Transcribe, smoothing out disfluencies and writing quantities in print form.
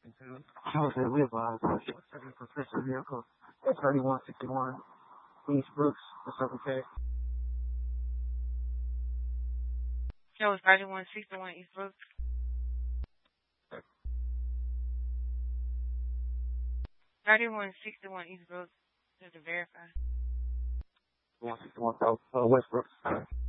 I was at Levi's, second professional vehicle. It's 3161 East Brooks, that's okay. That was 3161 East Brooks. 3161 East Brooks, just to verify. 161 West Brooks.